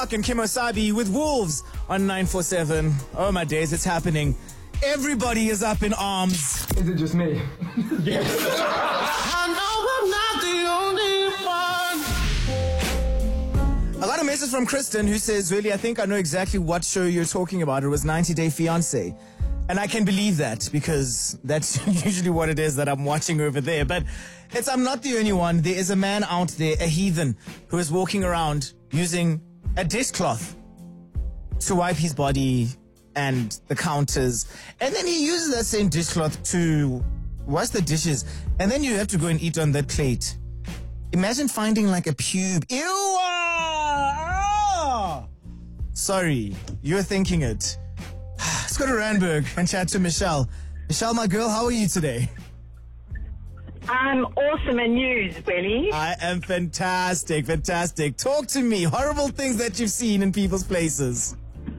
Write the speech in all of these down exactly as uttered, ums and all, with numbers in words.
Clark and Kim Osabi with Wolves on nine four seven. Oh my days, it's happening. Everybody is up in arms. Is it just me? Yes. I know I'm not the only one. I got a message from Kristen who says, really, I think I know exactly what show you're talking about. It was ninety day fiancé. And I can believe that because that's usually what it is that I'm watching over there. But it's I'm not the only one. There is a man out there, a heathen, who is walking around using a dishcloth to wipe his body and the counters. And then he uses that same dishcloth to wash the dishes. And then you have to go and eat on that plate. Imagine finding like a pube. Ew! Ah! Sorry, you're thinking it. Let's go to Randburg and chat to Michelle. Michelle, my girl, how are you today? I'm awesome in news, Willie. I am fantastic, fantastic. Talk to me. Horrible things that you've seen in people's places.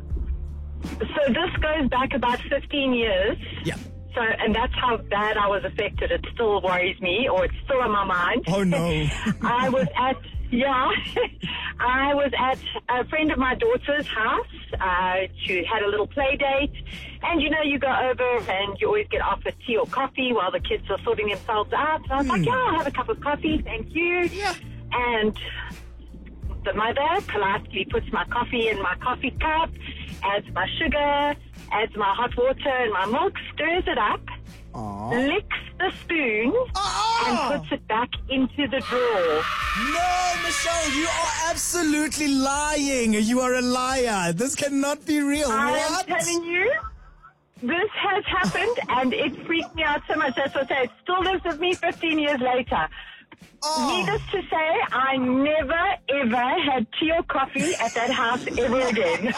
So this goes back about fifteen years. Yeah. So, and that's how bad I was affected. It still worries me, or it's still on my mind. Oh, no. I was at, yeah, I was at a friend of my daughter's house. Uh, she had a little play date. And, you know, you go over and you always get offered tea or coffee while the kids are sorting themselves out. So I was Mm. like, yeah, I'll have a cup of coffee. Thank you. Yeah. And the mother politely puts my coffee in my coffee cup, adds my sugar, adds my hot water and my milk, stirs it up, Aww. licks the spoon, Oh! and puts it back into the drawer. No, Michelle, you are absolutely lying. You are a liar. This cannot be real. I What? am telling you, this has happened, and it freaked me out so much. That's what I say. It still lives with me fifteen years later. Oh. Needless to say, I never, ever had tea or coffee at that house ever again.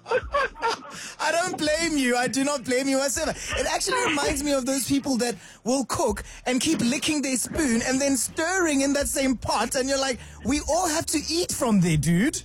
I don't blame you. I do not blame you whatsoever. It actually reminds me of those people that will cook and keep licking their spoon and then stirring in that same pot. And you're like, we all have to eat from there, dude.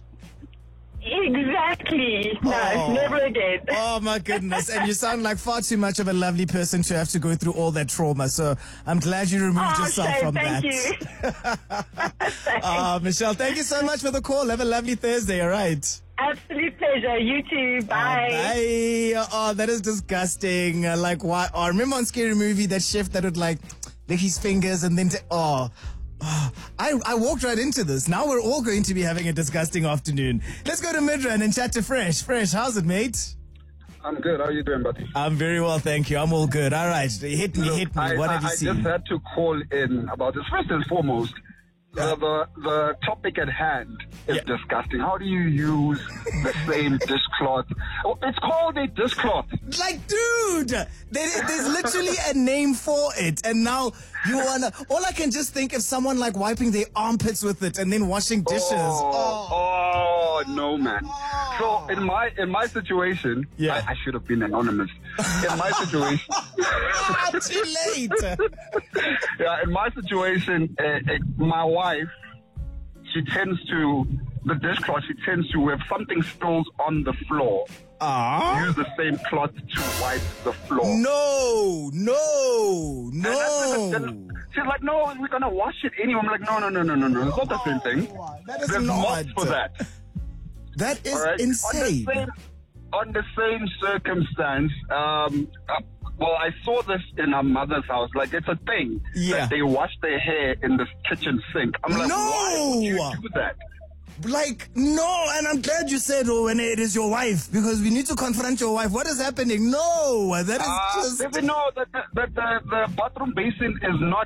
Exactly. No, Oh. never again. Oh, my goodness. And you sound like far too much of a lovely person to have to go through all that trauma. So I'm glad you removed Oh, yourself Shay, from thank that. you. Uh, Michelle, thank you so much for the call. Have a lovely Thursday, all right? Absolute pleasure. You too. Bye. Bye. Oh, that is disgusting. Uh, like, why? Oh, remember on Scary Movie, that chef that would, like, lick his fingers and then... T- oh... Oh, I, I walked right into this. Now we're all going to be having a disgusting afternoon. Let's go to Midrand and chat to Fresh. Fresh, how's it, mate? I'm good. How are you doing, buddy? I'm very well, thank you. I'm all good. All right, hit me, hit me. I, What I, have you I seen? just had to call in about this. First and foremost, Yeah. the, the the topic at hand is Yeah. disgusting. How do you use the same dishcloth? Oh, it's called a dishcloth. Like, dude, there, there's literally a name for it. And now you wanna... All I can just think of someone, like, wiping their armpits with it and then washing dishes. Oh, oh, no, man. So in my in my situation, Yeah. I, I should have been anonymous. In my situation, Ah, too late. yeah, in my situation, uh, uh, my wife, she tends to the dishcloth. She tends to, if something spills on the floor, Ah. use the same cloth to wipe the floor. No, no, And that's it. no. Then she's like, no, we're gonna wash it anyway. I'm like, no, no, no, no, no, no. It's not the same thing. That is There's not. mods for that. That is All right? insane. On the same, on the same circumstance, um, uh, well, I saw this in our mother's house. Like, it's a thing Yeah. that they wash their hair in the kitchen sink. I'm like, No! why would you do that? Like, no, and I'm glad you said, oh, when it is your wife, because we need to confront your wife. What is happening? No, that is Uh, just... Did we know that the, that the, the bathroom basin is not...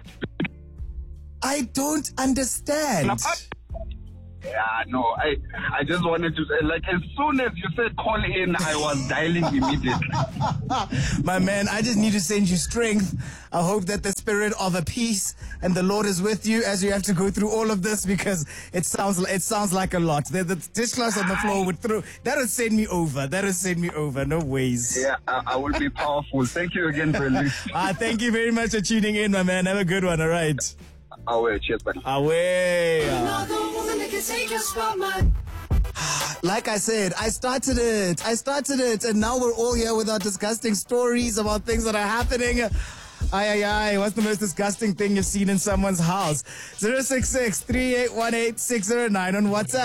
I don't understand. Yeah, no, I I just wanted to say, like, as soon as you said call in, I was dialing immediately. My man, I just need to send you strength. I hope that the spirit of a peace and the Lord is with you as you have to go through all of this, because it sounds it sounds like a lot. The, the dishcloth on the floor would throw that would send me over. That would send me over. No ways. Yeah, I, I will be powerful. Thank you again, Bradley. Ah, thank you very much for tuning in, my man. Have a good one. All right. Away, cheers, buddy. Away. Another woman that can take your spotlight. Like I said, I started it. I started it, and now we're all here with our disgusting stories about things that are happening. Ay, ay, ay. What's the most disgusting thing you've seen in someone's house? zero six six, three eight one eight, six zero nine on WhatsApp.